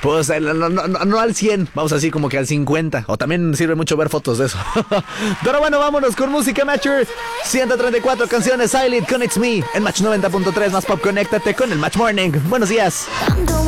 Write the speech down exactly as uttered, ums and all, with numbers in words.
Pues no, no, no, no al cien, vamos así como que al cincuenta. O también sirve mucho ver fotos de eso. Pero bueno, vámonos con música, Matcher. ciento treinta y cuatro canciones, Silent con It's Me. En Match noventa punto tres, más pop, conéctate con el Match Morning. Buenos días.